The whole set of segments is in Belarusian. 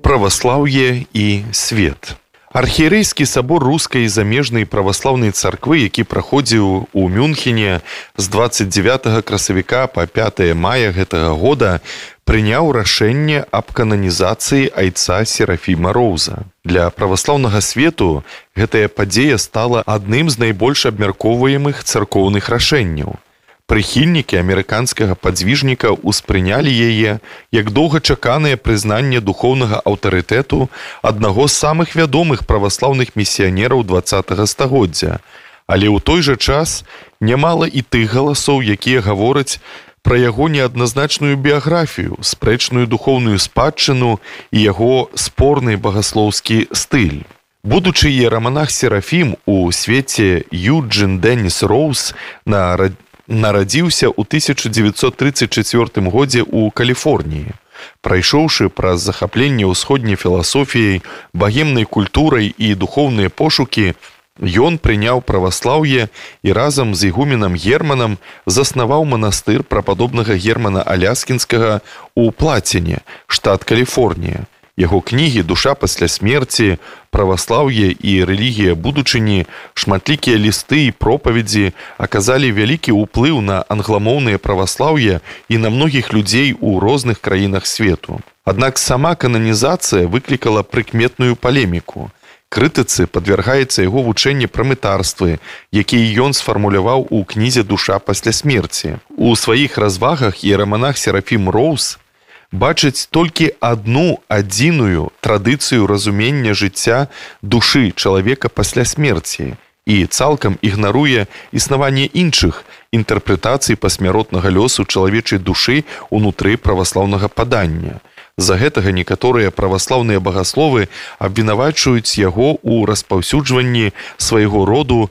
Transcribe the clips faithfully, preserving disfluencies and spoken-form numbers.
праваслаўе і свет. Архієрейскі сабор рускай і замежнай праваслаўнай царквы, які праходзіў у Мюнхене з дваццаць дзевятага красавіка па пятае мая гэтага года, прыняў рашэнне аб кананізацыі айца Серафіма Роўза. Для праваслаўнага свету гэтая падзея стала адным з найбольш абмяркоўваемых царкоўных рашэнняў. Прыхільнікі амерыканскага падзвіжніка ўспрынялі яе як доўгачаканае прызнанне духоўнага аўтарытэту аднаго з самых вядомых праваслаўных місіянераў дваццатага стагоддзя. Але ў той жа час нямала і тых галасоў, якія гавораць пра яго неадназначную біяграфію, спрэчную духоўную спадчыну і яго спорны багаслоўскі стыль. Будучы іераманах Серафім у свеце Юджин Дэніс Роуз на нарадзіўся ў тысяча дзевяцьсот трыццаць чацвёртым годзе ў Каліфорніі. Прайшоўшы праз захапленне ўсходняй філасофіяй, багемнай культурай і духоўныя пошукі, ён прыняў праваслаўе і разам з ігуменам Германам заснаваў манастыр прападобнага Германа Аляскінскага ў Плаціне, штат Каліфорнія. Яго кнігі «Душа пасля смерці», «Праваслаўе» і «Рэлігія будучыні», шматлікія лісты і пропаведзі аказалі вялікі ўплыў на англамоўнае праваслаўе і на многіх людзей у розных краінах свету. Аднак сама кананізацыя выклікала прыкметную палеміку. Крытыцы падвяргаецца яго вучэнне пра мытарствы, якія ён сфармуляваў у кнізе «Душа пасля смерці». У сваіх развагах іераманах Серафім Роуз бачыць толькі адну адзіную традыцыю разумення жыцця душы чалавека пасля смерці і цалкам ігнаруе існаванне іншых інтэрпрэтацый пасмяротнага лёсу чалавечай душы ўнутры праваслаўнага падання. З-за гэтага некаторыя праваслаўныя багасловы абвінавачваюць яго ў распаўсюджванні свайго роду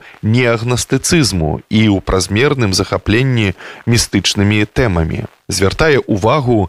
неагнастыцызму і ў празмерным захапленні містычнымі тэмамі. Звяртае ўвагу